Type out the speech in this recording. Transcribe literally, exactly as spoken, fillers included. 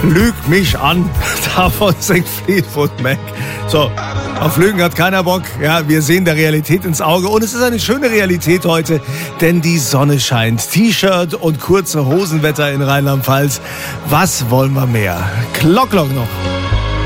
Lüg mich an, davon singt Fleetwood Mac. So, auf Lügen hat keiner Bock. Ja, wir sehen der Realität ins Auge und es ist eine schöne Realität heute, denn die Sonne scheint. T-Shirt und kurze Hosenwetter in Rheinland-Pfalz. Was wollen wir mehr? Glock, Glock noch.